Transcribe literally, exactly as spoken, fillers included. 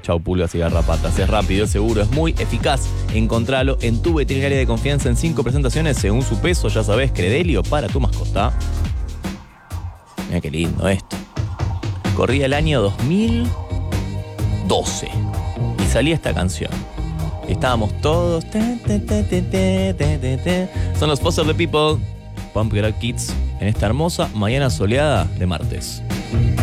Chau pulgas y garrapatas. Es rápido, es seguro, es muy eficaz. Encontralo en tu veterinaria de confianza en cinco presentaciones según su peso. Ya sabes, Credelio para tu mascota. Mira qué lindo esto. Corría el año dos mil doce y salía esta canción. Estábamos todos. Son los Foster the People, Pump It Up Kids, en esta hermosa mañana soleada de martes.